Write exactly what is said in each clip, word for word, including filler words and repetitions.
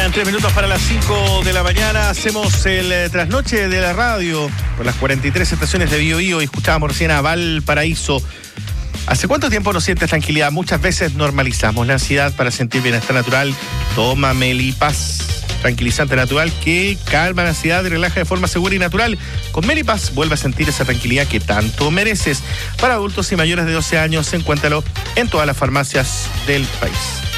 Quedan tres minutos para las cinco de la mañana. Hacemos el eh, trasnoche de la radio por las cuarenta y tres estaciones de Bio Bio y escuchábamos recién a Valparaíso. ¿Hace cuánto tiempo no sientes tranquilidad? Muchas veces normalizamos la ansiedad para sentir bienestar natural. Toma Melipaz, tranquilizante natural que calma la ansiedad y relaja de forma segura y natural. Con Melipaz vuelve a sentir esa tranquilidad que tanto mereces. Para adultos y mayores de doce años, encuéntralo en todas las farmacias del país.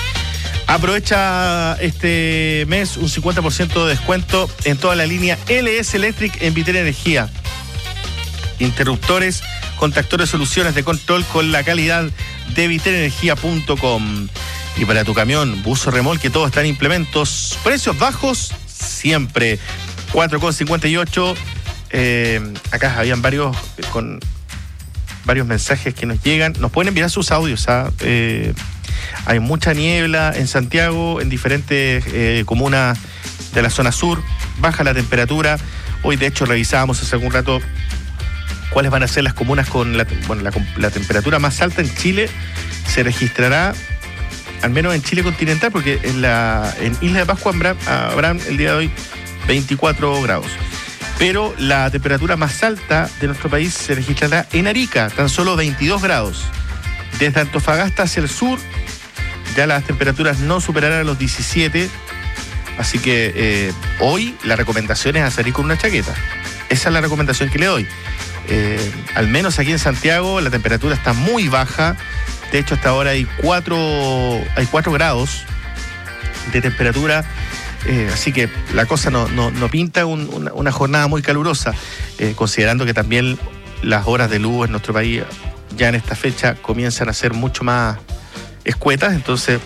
Aprovecha este mes un cincuenta por ciento de descuento en toda la línea L S Electric en Vitel Energía. Interruptores, contactores, soluciones de control con la calidad de vitel energía punto com. Y para tu camión, bus o remolque, todo está en implementos. Precios bajos siempre. cuatro con cincuenta y ocho. Eh, acá habían varios con varios mensajes que nos llegan. Nos pueden enviar sus audios, ¿ah? Eh, hay mucha niebla en Santiago, en diferentes eh, comunas de la zona sur. Baja la temperatura. Hoy, de hecho, revisábamos hace algún rato cuáles van a ser las comunas con la, bueno, la, la temperatura más alta en Chile. Se registrará, al menos en Chile continental, porque en, la, en Isla de Pascua habrán el día de hoy veinticuatro grados. Pero la temperatura más alta de nuestro país se registrará en Arica, tan solo veintidós grados. Desde Antofagasta hacia el sur, ya las temperaturas no superarán los diecisiete. Así que eh, hoy la recomendación es a salir con una chaqueta. Esa es la recomendación que le doy. Eh, al menos aquí en Santiago la temperatura está muy baja. De hecho, hasta ahora hay cuatro, hay cuatro grados de temperatura. Eh, así que la cosa no, no, no pinta un, una, una jornada muy calurosa, eh, considerando que también las horas de luz en nuestro país ya en esta fecha comienzan a ser mucho más escuetas. Entonces,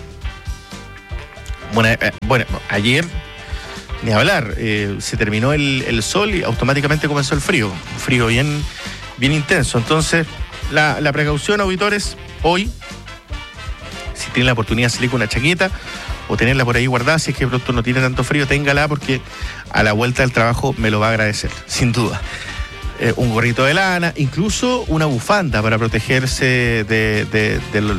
bueno, eh, bueno ayer, ni hablar, eh, se terminó el, el sol y automáticamente comenzó el frío, un frío bien, bien intenso. Entonces, la, la precaución, auditores, hoy, si tienen la oportunidad de salir con una chaqueta o tenerla por ahí guardada, si es que pronto no tiene tanto frío, téngala, porque a la vuelta del trabajo me lo va a agradecer, sin duda. Eh, un gorrito de lana, incluso una bufanda para protegerse de, de, de lo...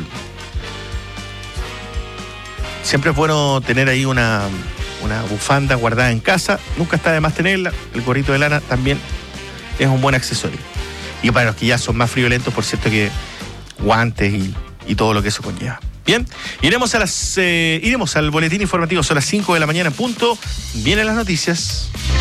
Siempre es bueno tener ahí una, una bufanda guardada en casa, nunca está de más tenerla. El gorrito de lana también es un buen accesorio. Y para los que ya son más friolentos, por cierto, que guantes y, y todo lo que eso conlleva. Bien, iremos a las eh, iremos al boletín informativo, son las cinco de la mañana en punto. Vienen las noticias.